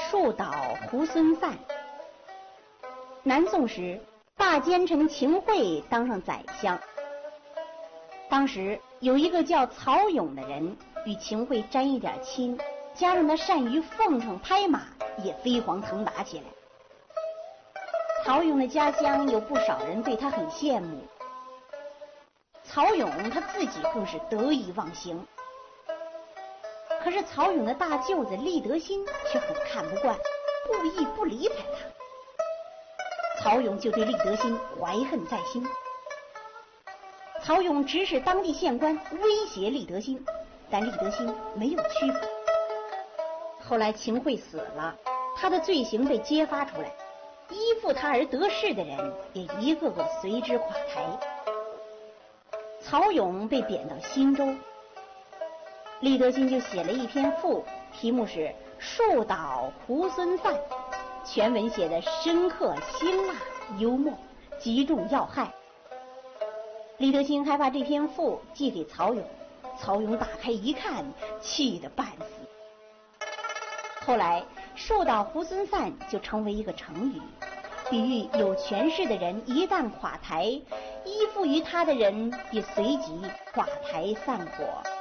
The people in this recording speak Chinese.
树倒猢狲散。南宋时，大奸臣秦桧当上宰相。当时有一个叫曹勇的人与秦桧沾一点亲，加上他善于奉承拍马，也飞黄腾达起来。曹勇的家乡有不少人对他很羡慕，曹勇他自己更是得意忘形。可是曹勇的大舅子厉德新却很看不惯，故意不理睬他。曹勇就对厉德新怀恨在心。曹勇指使当地县官威胁厉德新，但厉德新没有屈服。后来秦桧死了，他的罪行被揭发出来，依附他而得势的人也一个个随之垮台。曹勇被贬到新州，厉德新就写了一篇赋，题目是《树倒猢狲散》，全文写得深刻辛辣幽默，击中要害。厉德新害怕这篇赋寄给曹勇，曹勇打开一看，气得半死。后来树倒猢狲散就成为一个成语，比喻有权势的人一旦垮台，依附于他的人也随即垮台散伙。